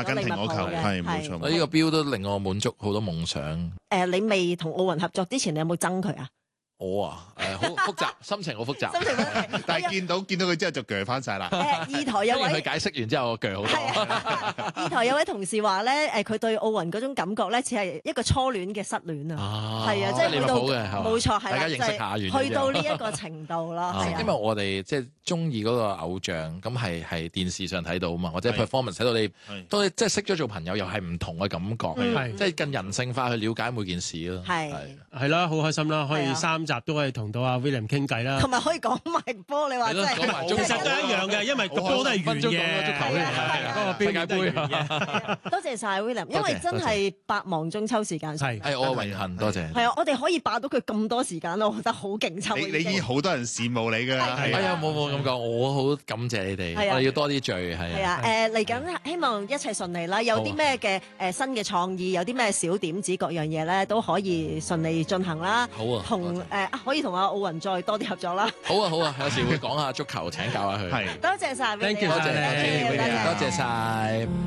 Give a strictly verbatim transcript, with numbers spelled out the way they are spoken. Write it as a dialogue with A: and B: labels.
A: 根廷嗰球係冇錯。
B: 呢個標都令我滿足好多夢想。誒、
C: 呃，你未同奧運合作之前，你有冇憎佢啊？
B: 我啊，誒好複雜，心情好複雜。
C: 心情複雜，
A: 但係見到見到佢之後就鋸翻晒啦。
C: 誒，二台有位
B: 佢解釋完之後，我鋸好多。
C: 二台有位同事話咧，誒，佢對奧運嗰種感覺咧，似係一個初戀嘅失戀啊。係啊，即係去到冇錯，係
B: 大家認識下，
C: 去到呢一個程度啦。係啊，
B: 因為我哋即係中意嗰個偶像，咁係係電視上睇到啊嘛，或者 performance 睇到你，都即係識咗做朋友，又係唔同嘅感覺，即係更人性化去了解每件事咯。
C: 係
D: 係啦，好開心啦，可以三集都可以同到阿 William 傾偈啦，
C: 同埋可以講埋波，你話真係
D: 其實都係一樣嘅，因為個波都係圓嘅，足球嗰個世界盃。
C: 多謝晒 William，因為真係百忙中抽時間。
D: 係
B: 係我嘅榮幸，多謝。
C: 係啊，我哋可以霸到佢咁多時間咯，我覺得好勁抽。
A: 你你已經好多人羨慕你㗎啦。
B: 哎呀，冇冇咁講，我好感謝你哋，我哋要多啲聚係。
C: 係啊，誒嚟緊希望一切順利啦，有啲咩嘅誒新嘅創意，有啲咩小點子，各樣嘢咧都可以順利進行啦。
B: 好啊，
C: 同誒可以同阿奧運再多啲合作啦。
B: 好啊好啊，有時會講下足球，請教下佢。
C: 係，多謝晒，
D: 多謝
B: 多謝多謝多謝晒。